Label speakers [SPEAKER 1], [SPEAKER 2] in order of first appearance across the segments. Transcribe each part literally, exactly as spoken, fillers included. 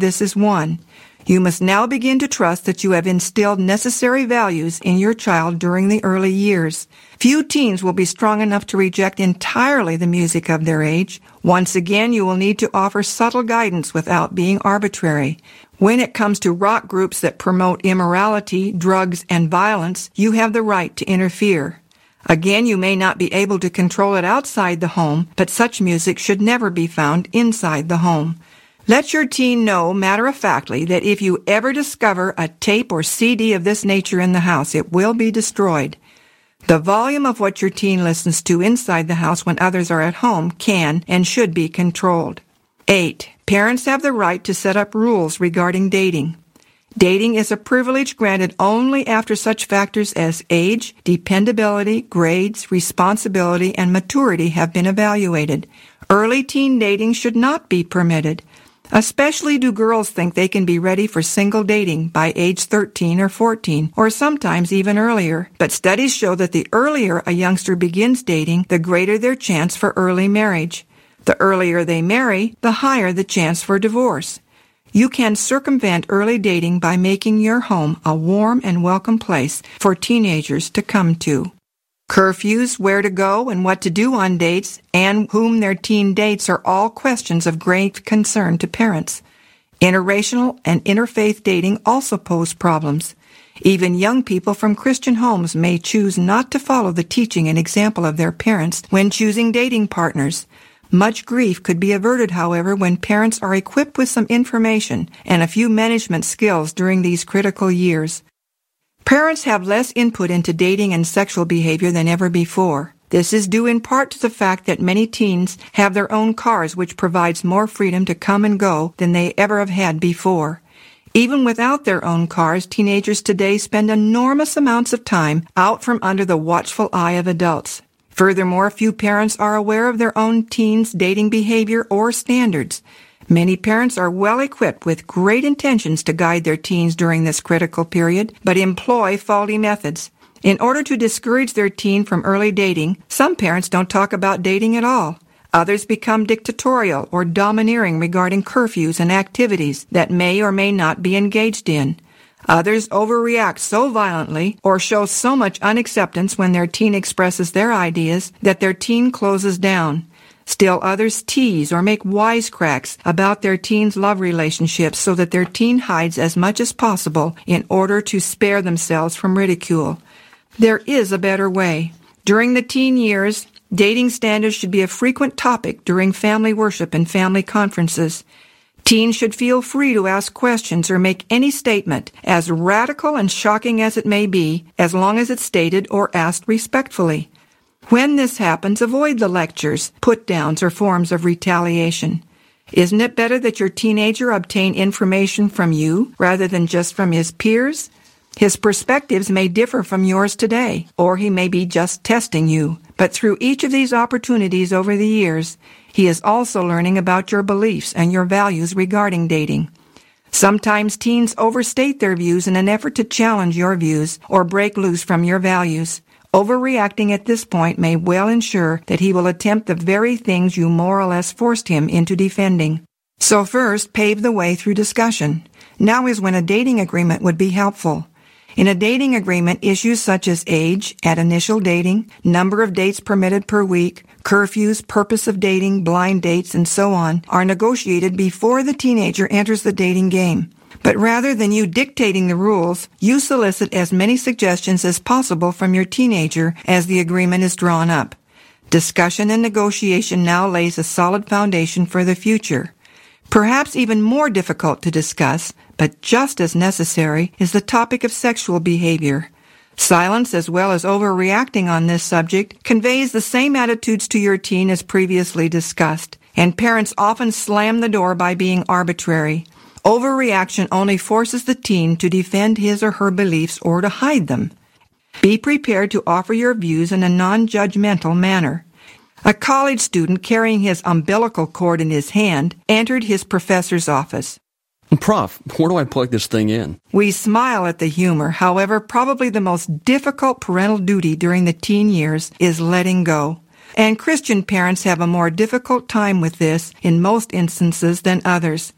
[SPEAKER 1] this is one. You must now begin to trust that you have instilled necessary values in your child during the early years. Few teens will be strong enough to reject entirely the music of their age. Once again, you will need to offer subtle guidance without being arbitrary. When it comes to rock groups that promote immorality, drugs, and violence, you have the right to interfere. Again, you may not be able to control it outside the home, but such music should never be found inside the home. Let your teen know matter-of-factly that if you ever discover a tape or C D of this nature in the house, it will be destroyed. The volume of what your teen listens to inside the house when others are at home can and should be controlled. Eight. Parents have the right to set up rules regarding dating. Dating is a privilege granted only after such factors as age, dependability, grades, responsibility, and maturity have been evaluated. Early teen dating should not be permitted. Especially do girls think they can be ready for single dating by age thirteen or fourteen, or sometimes even earlier. But studies show that the earlier a youngster begins dating, the greater their chance for early marriage. The earlier they marry, the higher the chance for divorce. You can circumvent early dating by making your home a warm and welcome place for teenagers to come to. Curfews, where to go, and what to do on dates, and whom their teen dates are all questions of great concern to parents. Interracial and interfaith dating also pose problems. Even young people from Christian homes may choose not to follow the teaching and example of their parents when choosing dating partners. Much grief could be averted, however, when parents are equipped with some information and a few management skills during these critical years. Parents have less input into dating and sexual behavior than ever before. This is due in part to the fact that many teens have their own cars, which provides more freedom to come and go than they ever have had before. Even without their own cars, teenagers today spend enormous amounts of time out from under the watchful eye of adults. Furthermore, few parents are aware of their own teens' dating behavior or standards. Many parents are well equipped with great intentions to guide their teens during this critical period, but employ faulty methods. In order to discourage their teen from early dating, some parents don't talk about dating at all. Others become dictatorial or domineering regarding curfews and activities that may or may not be engaged in. Others overreact so violently or show so much unacceptance when their teen expresses their ideas that their teen closes down. Still others tease or make wisecracks about their teen's love relationships so that their teen hides as much as possible in order to spare themselves from ridicule. There is a better way. During the teen years, dating standards should be a frequent topic during family worship and family conferences. Teens should feel free to ask questions or make any statement, as radical and shocking as it may be, as long as it's stated or asked respectfully. When this happens, avoid the lectures, put-downs, or forms of retaliation. Isn't it better that your teenager obtain information from you rather than just from his peers? His perspectives may differ from yours today, or he may be just testing you. But through each of these opportunities over the years, he is also learning about your beliefs and your values regarding dating. Sometimes teens overstate their views in an effort to challenge your views or break loose from your values. Overreacting at this point may well ensure that he will attempt the very things you more or less forced him into defending. So first, pave the way through discussion. Now is when a dating agreement would be helpful. In a dating agreement, issues such as age at initial dating, number of dates permitted per week, curfews, purpose of dating, blind dates, and so on are negotiated before the teenager enters the dating game. But rather than you dictating the rules, you solicit as many suggestions as possible from your teenager as the agreement is drawn up. Discussion and negotiation now lays a solid foundation for the future. Perhaps even more difficult to discuss, but just as necessary, is the topic of sexual behavior. Silence, as well as overreacting on this subject, conveys the same attitudes to your teen as previously discussed, and parents often slam the door by being arbitrary. Overreaction only forces the teen to defend his or her beliefs or to hide them. Be prepared to offer your views in a non-judgmental manner. A college student carrying his umbilical cord in his hand entered his professor's office.
[SPEAKER 2] Prof, where do I plug this thing in?
[SPEAKER 1] We smile at the humor. However, probably the most difficult parental duty during the teen years is letting go. And Christian parents have a more difficult time with this in most instances than others.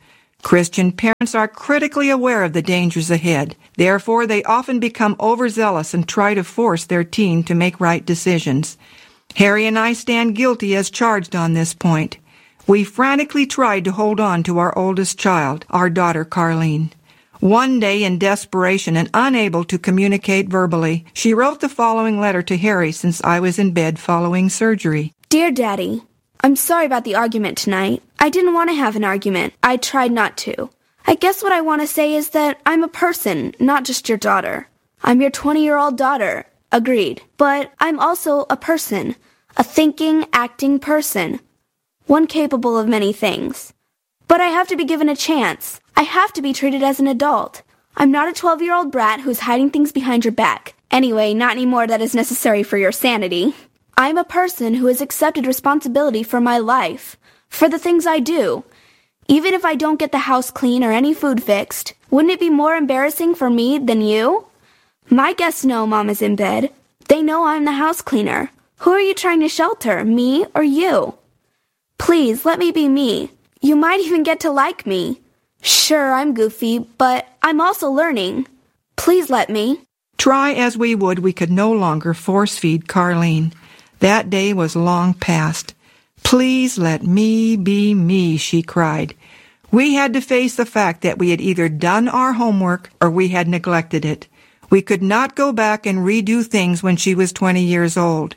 [SPEAKER 1] Christian parents are critically aware of the dangers ahead. Therefore, they often become overzealous and try to force their teen to make right decisions. Harry and I stand guilty as charged on this point. We frantically tried to hold on to our oldest child, our daughter Carlene. One day, in desperation and unable to communicate verbally, she wrote the following letter to Harry since I was in bed following surgery.
[SPEAKER 3] Dear Daddy, I'm sorry about the argument tonight. I didn't want to have an argument. I tried not to. I guess what I want to say is that I'm a person, not just your daughter. I'm your twenty-year-old daughter. Agreed. But I'm also a person. A thinking, acting person. One capable of many things. But I have to be given a chance. I have to be treated as an adult. I'm not a twelve-year-old brat who's hiding things behind your back. Anyway, not anymore that is necessary for your sanity. I'm a person who has accepted responsibility for my life, for the things I do. Even if I don't get the house clean or any food fixed, wouldn't it be more embarrassing for me than you? My guests know Mom is in bed. They know I'm the house cleaner. Who are you trying to shelter, me or you? Please, let me be me. You might even get to like me. Sure, I'm goofy, but I'm also learning. Please let me.
[SPEAKER 1] Try as we would, we could no longer force-feed Carlene. That day was long past. Please let me be me, she cried. We had to face the fact that we had either done our homework or we had neglected it. We could not go back and redo things when she was twenty years old.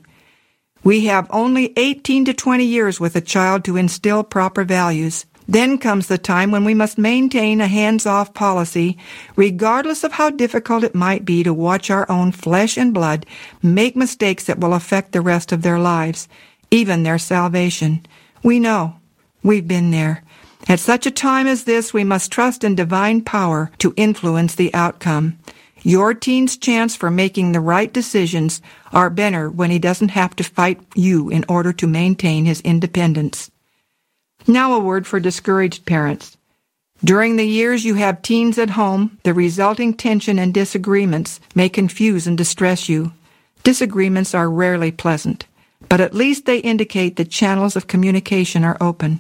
[SPEAKER 1] We have only eighteen to twenty years with a child to instill proper values. Then comes the time when we must maintain a hands-off policy, regardless of how difficult it might be to watch our own flesh and blood make mistakes that will affect the rest of their lives, even their salvation. We know. We've been there. At such a time as this, we must trust in divine power to influence the outcome. Your teen's chance for making the right decisions are better when he doesn't have to fight you in order to maintain his independence. Now a word for discouraged parents. During the years you have teens at home, the resulting tension and disagreements may confuse and distress you. Disagreements are rarely pleasant, but at least they indicate that channels of communication are open.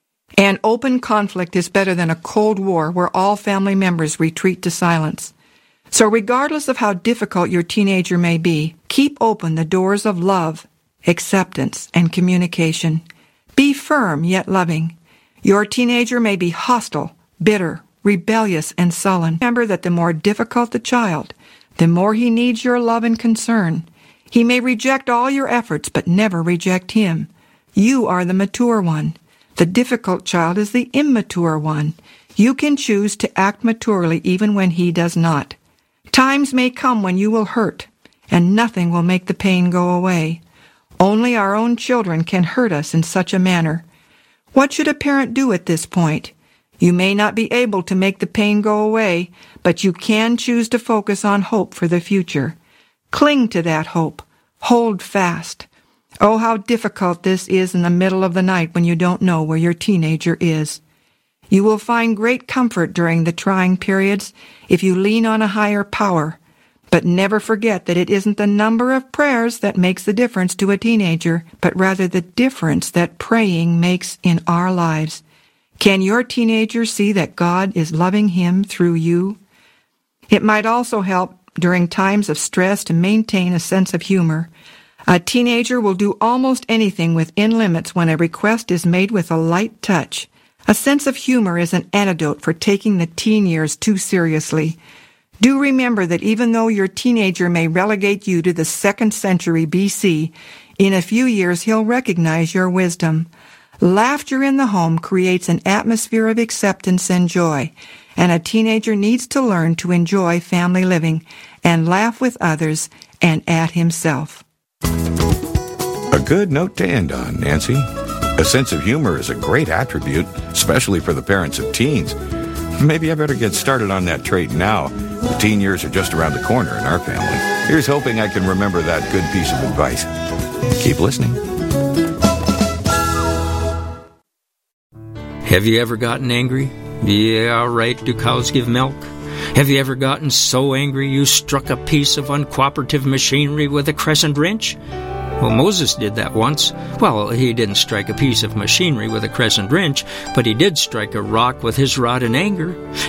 [SPEAKER 1] An open conflict is better than a cold war where all family members retreat to silence. So regardless of how difficult your teenager may be, keep open the doors of love, acceptance, and communication. Be firm yet loving. Your teenager may be hostile, bitter, rebellious, and sullen. Remember that the more difficult the child, the more he needs your love and concern. He may reject all your efforts, but never reject him. You are the mature one. The difficult child is the immature one. You can choose to act maturely even when he does not. Times may come when you will hurt, and nothing will make the pain go away. Only our own children can hurt us in such a manner. What should a parent do at this point? You may not be able to make the pain go away, but you can choose to focus on hope for the future. Cling to that hope. Hold fast. Oh, how difficult this is in the middle of the night when you don't know where your teenager is. You will find great comfort during the trying periods if you lean on a higher power. But never forget that it isn't the number of prayers that makes the difference to a teenager, but rather the difference that praying makes in our lives. Can your teenager see that God is loving him through you? It might also help during times of stress to maintain a sense of humor. A teenager will do almost anything within limits when a request is made with a light touch. A sense of humor is an antidote for taking the teen years too seriously. Do remember that even though your teenager may relegate you to the second century B C, in a few years he'll recognize your wisdom. Laughter in the home creates an atmosphere of acceptance and joy, and a teenager needs to learn to enjoy family living and laugh with others and at himself.
[SPEAKER 4] A good note to end on, Nancy. A sense of humor is a great attribute, especially for the parents of teens. Maybe I better get started on that trait now. The teen years are just around the corner in our family. Here's hoping I can remember that good piece of advice. Keep listening.
[SPEAKER 5] Have you ever gotten angry? Yeah, right. Do cows give milk? Have you ever gotten so angry you struck a piece of uncooperative machinery with a crescent wrench? Well, Moses did that once. Well, he didn't strike a piece of machinery with a crescent wrench, but he did strike a rock with his rod in anger.